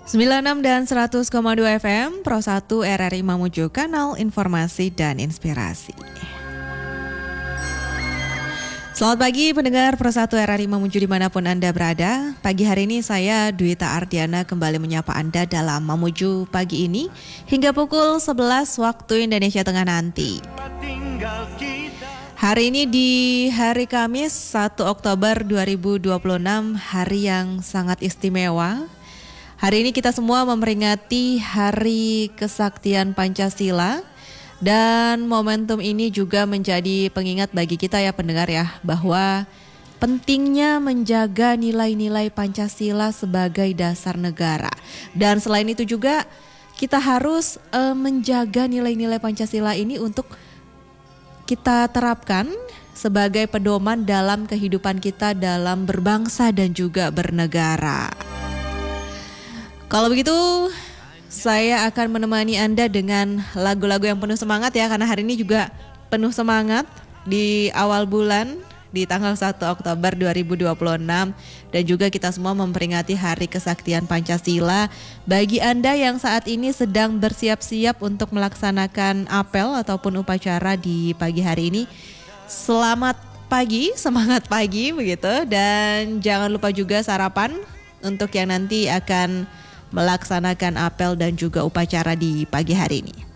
96 dan 100,2 FM, Pro 1 RRI Mamuju, kanal informasi dan inspirasi. Selamat pagi pendengar Pro 1 RRI Mamuju dimanapun Anda berada. Pagi hari ini saya Dwita Ardiana kembali menyapa Anda dalam Mamuju pagi ini hingga pukul 11 waktu Indonesia Tengah nanti. Hari ini di hari Kamis 1 Oktober 2026, hari yang sangat istimewa. Hari ini kita semua memperingati Hari Kesaktian Pancasila dan momentum ini juga menjadi pengingat bagi kita ya pendengar ya, bahwa pentingnya menjaga nilai-nilai Pancasila sebagai dasar negara. Dan selain itu juga kita harus menjaga nilai-nilai Pancasila ini untuk kita terapkan sebagai pedoman dalam kehidupan kita dalam berbangsa dan juga bernegara. Kalau begitu, saya akan menemani Anda dengan lagu-lagu yang penuh semangat ya, karena hari ini juga penuh semangat di awal bulan di tanggal 1 Oktober 2026 dan juga kita semua memperingati Hari Kesaktian Pancasila. Bagi Anda yang saat ini sedang bersiap-siap untuk melaksanakan apel ataupun upacara di pagi hari ini, selamat pagi, semangat pagi begitu, dan jangan lupa juga sarapan untuk yang nanti akan melaksanakan apel dan juga upacara di pagi hari ini.